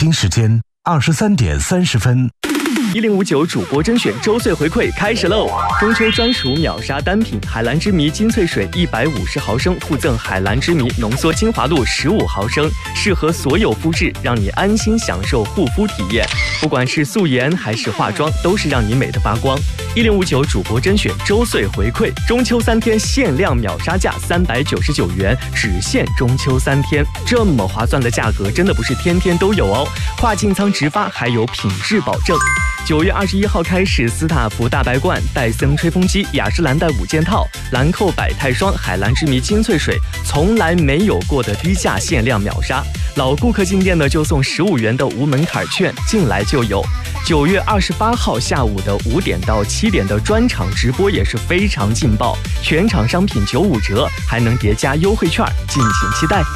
京时间23点30分。 1059主播甄选周岁回馈开始喽！中秋专属秒杀单品海蓝之谜金萃水150毫升，附赠海蓝之谜浓缩精华露15毫升，适合所有肤质，让你安心享受护肤体验。不管是素颜还是化妆，都是让你美得发光。1059主播甄选周岁回馈，中秋3天限量秒杀价399元，只限中秋3天，这么划算的价格真的不是天天都有哦。跨境仓直发，还有品质保证。9月21号开始，斯塔芙大白罐、戴森吹风机、雅诗兰黛5件套、兰蔻百泰霜、海蓝之谜金萃水，从来没有过的低价限量秒杀。老顾客进店呢，就送15元的无门槛券，进来就有。9月28号下午的5点到7点的专场直播也是非常劲爆，全场商品95折，还能叠加优惠券，敬请期待。